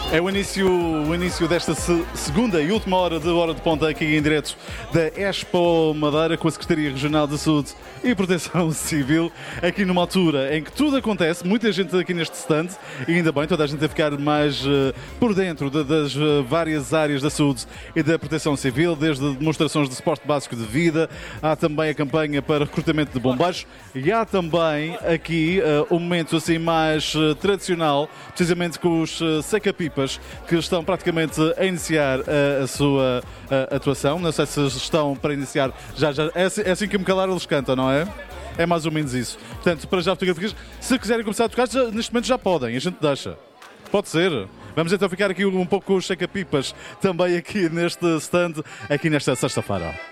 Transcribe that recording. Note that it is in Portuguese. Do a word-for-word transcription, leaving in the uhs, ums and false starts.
É o início, o início desta se- segunda e última hora de Hora de Ponta aqui em direto da Expo Madeira com a Secretaria Regional de Saúde e Proteção Civil, aqui numa altura em que tudo acontece, muita gente aqui neste stand e ainda bem, toda a gente a ficar mais uh, por dentro de, das uh, várias áreas da saúde e da proteção civil, desde demonstrações de suporte básico de vida, há também a campanha para recrutamento de bombeiros e há também aqui uh, um momento assim mais uh, tradicional, precisamente com os uh, seca-pipas que estão praticamente a iniciar a, a sua a, atuação. Não sei se estão para iniciar já, já. É, assim, é assim que me calaram, eles cantam, não é? É mais ou menos isso. Portanto, para já fotografias, se quiserem começar a tocar, já, neste momento já podem, a gente deixa. Pode ser. Vamos então ficar aqui um pouco com os seca-pipas também aqui neste stand, aqui nesta sexta-feira.